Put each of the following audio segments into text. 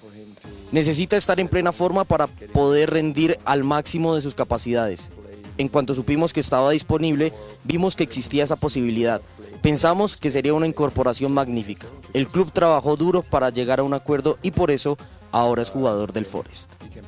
Necesita estar en plena forma para poder rendir al máximo de sus capacidades. En cuanto supimos que estaba disponible, vimos que existía esa posibilidad. Pensamos que sería una incorporación magnífica. El club trabajó duro para llegar a un acuerdo y por eso ahora es jugador del Forest.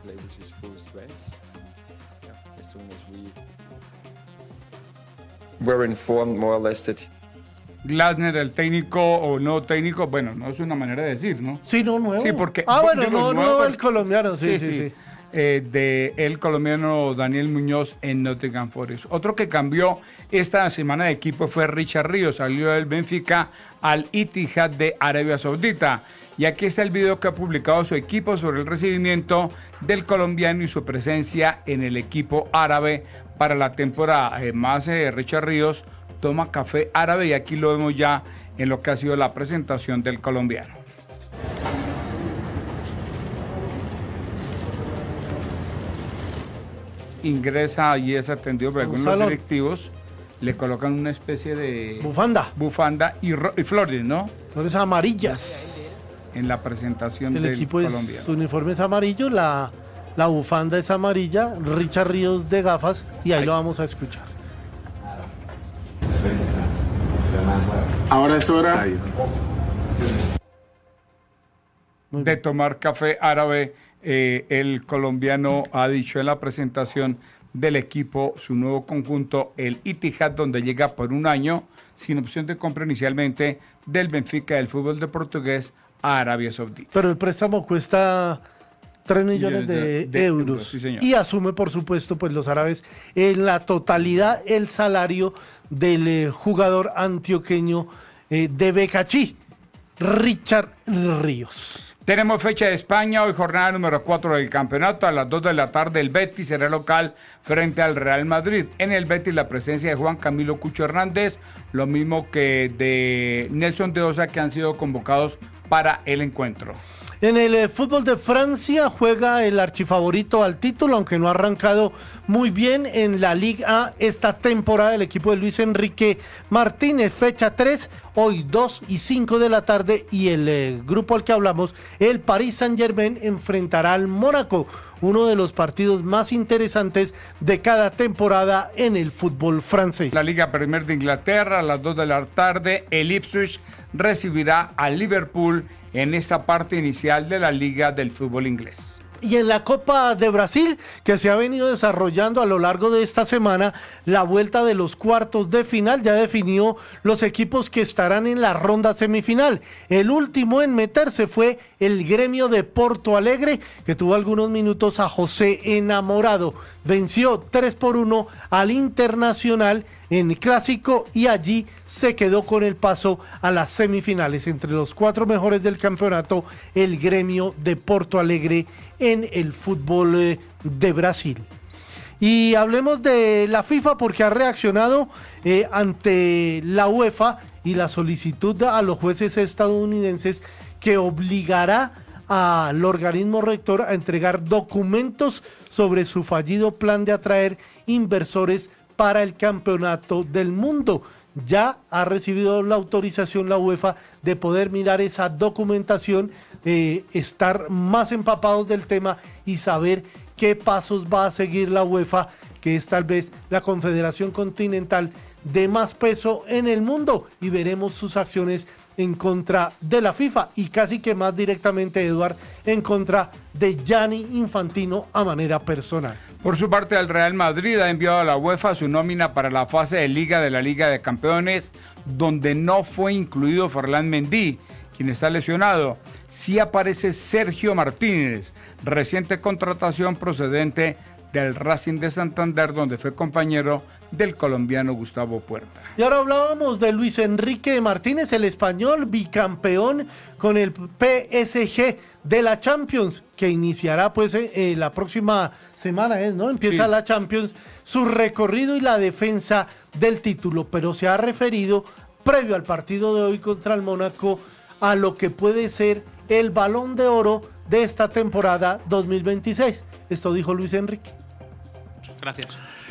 Glasner, el técnico o no técnico, bueno, no es una manera de decir, ¿no? Sí, no, nuevo. Sí, porque... bueno, digo, nuevo el colombiano, sí. De el colombiano Daniel Muñoz en Nottingham Forest. Otro que cambió esta semana de equipo fue Richard Ríos, salió del Benfica al Ittihad de Arabia Saudita. Y aquí está el video que ha publicado su equipo sobre el recibimiento del colombiano y su presencia en el equipo árabe para la temporada. Además, Richard Ríos toma café árabe y aquí lo vemos ya en lo que ha sido la presentación del colombiano. Ingresa y es atendido por algunos directivos, le colocan una especie de bufanda y flores, ¿no? Flores amarillas. En la presentación el del equipo colombiano. Su uniforme es amarillo, la bufanda es amarilla, Richard Ríos de gafas y ahí lo vamos a escuchar. Ahora es hora de tomar café árabe. El colombiano ha dicho en la presentación del equipo su nuevo conjunto, el Ittihad, donde llega por un año sin opción de compra inicialmente del Benfica del fútbol de portugués a Arabia Saudita. Pero el préstamo cuesta 3 millones de euros. Sí, señor. Y asume, por supuesto, pues los árabes en la totalidad el salario del jugador antioqueño de Becachí, Richard Ríos. Tenemos fecha de España, hoy jornada número 4 del campeonato. A las 2 de la tarde el Betis será local frente al Real Madrid. En el Betis la presencia de Juan Camilo Cucho Hernández, lo mismo que de Nelson de Osa, que han sido convocados para el encuentro. En el fútbol de Francia juega el archifavorito al título, aunque no ha arrancado muy bien en la Liga A esta temporada el equipo de Luis Enrique Martínez. Fecha 3, hoy 2 y 5 de la tarde y el grupo al que hablamos, el Paris Saint-Germain, enfrentará al Mónaco, uno de los partidos más interesantes de cada temporada en el fútbol francés. La Liga Premier de Inglaterra, a las 2 de la tarde, el Ipswich recibirá al Liverpool en esta parte inicial de la Liga del Fútbol Inglés. Y en la Copa de Brasil, que se ha venido desarrollando a lo largo de esta semana, la vuelta de los cuartos de final ya definió los equipos que estarán en la ronda semifinal. El último en meterse fue el Gremio de Porto Alegre, que tuvo algunos minutos a José Enamorado. Venció 3-1 al Internacional en Clásico y allí se quedó con el paso a las semifinales. Entre los 4 mejores del campeonato, el Gremio de Porto Alegre en el fútbol de Brasil. Y hablemos de la FIFA porque ha reaccionado ante la UEFA y la solicitud a los jueces estadounidenses que obligará al organismo rector a entregar documentos sobre su fallido plan de atraer inversores para el campeonato del mundo. Ya ha recibido la autorización la UEFA de poder mirar esa documentación, estar más empapados del tema y saber qué pasos va a seguir la UEFA, que es tal vez la confederación continental de más peso en el mundo, y veremos sus acciones en contra de la FIFA y casi que más directamente, Eduard, en contra de Gianni Infantino a manera personal. Por su parte, el Real Madrid ha enviado a la UEFA su nómina para la fase de Liga de la Liga de Campeones, donde no fue incluido Ferland Mendy, quien está lesionado. Sí aparece Sergio Martínez, reciente contratación procedente del Racing de Santander, donde fue compañero del colombiano Gustavo Puerta. Y ahora hablábamos de Luis Enrique Martínez, el español bicampeón con el PSG de la Champions, que iniciará pues la próxima semana, ¿no? Empieza la Champions, su recorrido y la defensa del título, pero se ha referido previo al partido de hoy contra el Mónaco a lo que puede ser el Balón de Oro de esta temporada 2026. Esto dijo Luis Enrique. Gracias.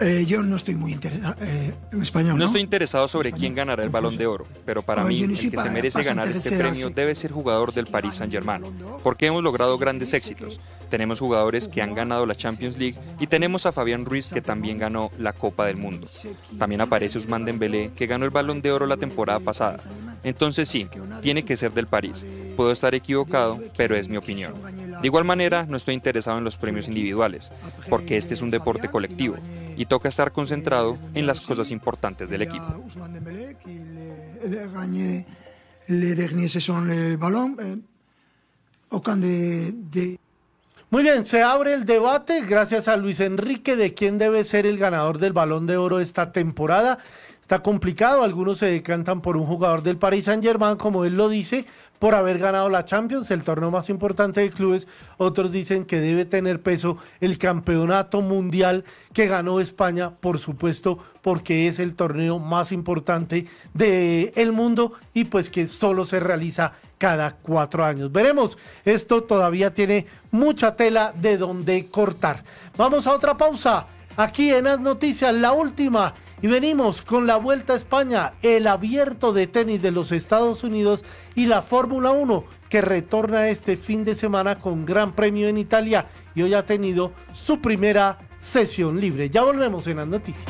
Yo no estoy muy interesado en español. No estoy interesado sobre quién ganará el Balón de Oro, pero para mí el que se merece ganar este premio debe ser jugador del Paris Saint-Germain, porque hemos logrado grandes éxitos. Tenemos jugadores que han ganado la Champions League y tenemos a Fabián Ruiz, que también ganó la Copa del Mundo. También aparece Ousmane Dembélé, que ganó el Balón de Oro la temporada pasada. Entonces sí, tiene que ser del París. Puedo estar equivocado, pero es mi opinión. De igual manera, no estoy interesado en los premios individuales, porque este es un deporte colectivo y toca estar concentrado en las cosas importantes del equipo. Muy bien, se abre el debate gracias a Luis Enrique de quién debe ser el ganador del Balón de Oro esta temporada. Está complicado, algunos se decantan por un jugador del Paris Saint-Germain, como él lo dice, por haber ganado la Champions, el torneo más importante de clubes. Otros dicen que debe tener peso el campeonato mundial que ganó España, por supuesto, porque es el torneo más importante del mundo y pues que solo se realiza cada 4 años. Veremos, esto todavía tiene mucha tela de donde cortar. Vamos a otra pausa, aquí en As Noticias, la última. Y venimos con la Vuelta a España, el Abierto de tenis de los Estados Unidos y la Fórmula 1 que retorna este fin de semana con Gran Premio en Italia y hoy ha tenido su primera sesión libre. Ya volvemos en las noticias.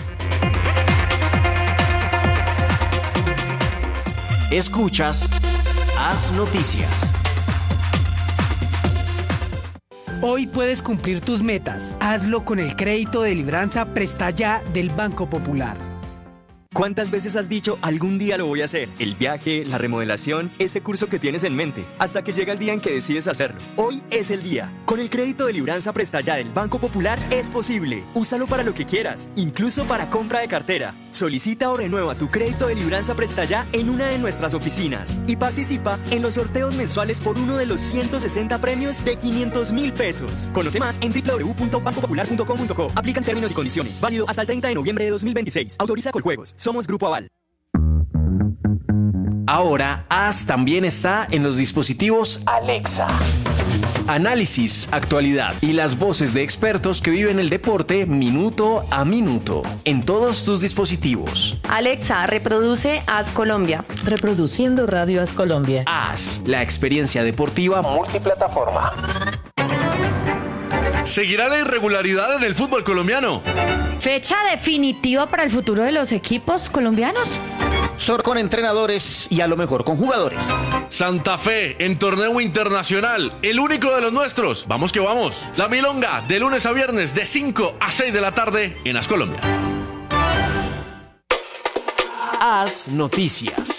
Escuchas As Noticias. Hoy puedes cumplir tus metas. Hazlo con el crédito de Libranza Presta Ya del Banco Popular. ¿Cuántas veces has dicho algún día lo voy a hacer? El viaje, la remodelación, ese curso que tienes en mente, hasta que llega el día en que decides hacerlo. Hoy es el día. Con el crédito de Libranza Presta Ya del Banco Popular es posible. Úsalo para lo que quieras, incluso para compra de cartera. Solicita o renueva tu crédito de Libranza Presta Ya en una de nuestras oficinas y participa en los sorteos mensuales por uno de los 160 premios de 500.000 pesos. Conoce más en www.bancopopular.com.co. Aplican términos y condiciones. Válido hasta el 30 de noviembre de 2026. Autoriza Coljuegos. Somos Grupo Aval. Ahora, As también está en los dispositivos Alexa. Análisis, actualidad y las voces de expertos que viven el deporte minuto a minuto en todos tus dispositivos. Alexa, reproduce As Colombia. Reproduciendo Radio As Colombia. As, la experiencia deportiva multiplataforma. ¿Seguirá la irregularidad en el fútbol colombiano? ¿Fecha definitiva para el futuro de los equipos colombianos? Sor con entrenadores y a lo mejor con jugadores. Santa Fe en torneo internacional, el único de los nuestros. Vamos que vamos. La Milonga, de lunes a viernes, de 5 a 6 de la tarde en As Colombia. As Noticias.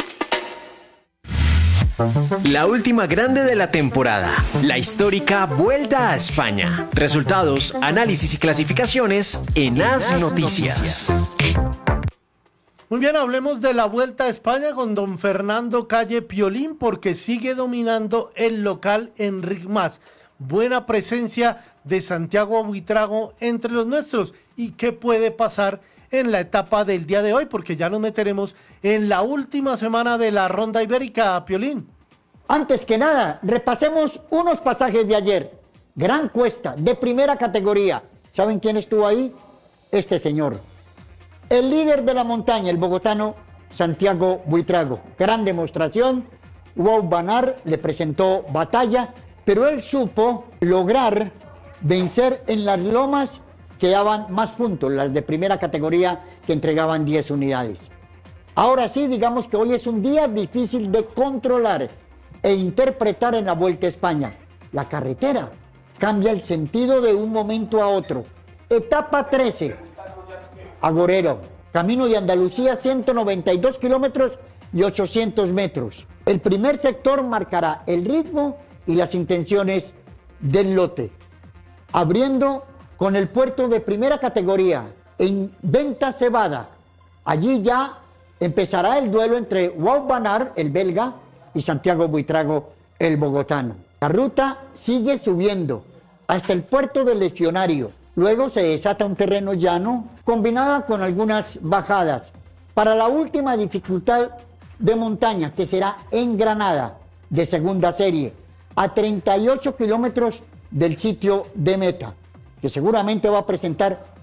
La última grande de la temporada, la histórica Vuelta a España. Resultados, análisis y clasificaciones en As Noticias. Muy bien, hablemos de la Vuelta a España con don Fernando Calle Piolín, porque sigue dominando el local Enric Mas. Buena presencia de Santiago Buitrago entre los nuestros. ¿Y qué puede pasar en la etapa del día de hoy? Porque ya nos meteremos en la última semana de la Ronda Ibérica, Piolín. Antes que nada, repasemos unos pasajes de ayer. Gran Cuesta, de primera categoría. ¿Saben quién estuvo ahí? Este señor. El líder de la montaña, el bogotano Santiago Buitrago. Gran demostración. Wout van Aert le presentó batalla, pero él supo lograr vencer en las lomas que daban más puntos, las de primera categoría que entregaban 10 unidades. Ahora sí, digamos que hoy es un día difícil de controlar e interpretar en la Vuelta a España. La carretera cambia el sentido de un momento a otro. Etapa 13. Agorero, Camino de Andalucía, 192 kilómetros y 800 metros. El primer sector marcará el ritmo y las intenciones del lote. Abriendo con el puerto de primera categoría en Venta Cebada. Allí ya empezará el duelo entre Wout van Aert, el belga, y Santiago Buitrago, el bogotano. La ruta sigue subiendo hasta el puerto del Legionario. Luego se desata un terreno llano, combinada con algunas bajadas, para la última dificultad de montaña, que será en Granada, de segunda serie, a 38 kilómetros del sitio de meta, que seguramente va a presentar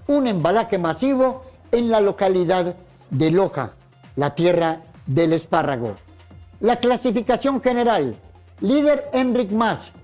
un embalaje masivo en la localidad de Loja, la tierra del espárrago. La clasificación general: líder Enric Mas,